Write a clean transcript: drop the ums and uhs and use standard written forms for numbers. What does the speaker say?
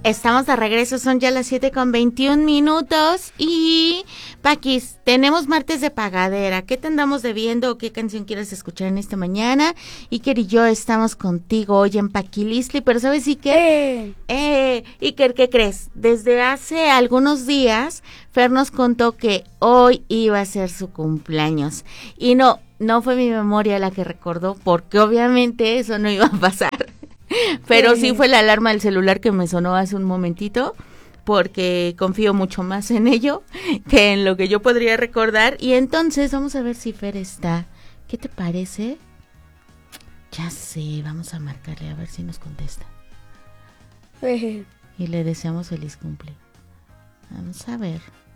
Estamos de regreso, son ya las 7:21 y Paquis, tenemos martes de pagadera. ¿Qué te andamos debiendo o qué canción quieres escuchar en esta mañana? Iker y yo estamos contigo hoy en Paquilistli, pero ¿sabes Iker? Iker, ¿qué crees? Desde hace algunos días Fer nos contó que hoy iba a ser su cumpleaños y no fue mi memoria la que recordó, porque obviamente eso no iba a pasar. Pero sí fue la alarma del celular que me sonó hace un momentito, porque confío mucho más en ello que en lo que yo podría recordar. Y entonces vamos a ver si Fer está. ¿Qué te parece? Ya sé, vamos a marcarle a ver si nos contesta. Y le deseamos feliz cumple. Vamos a ver.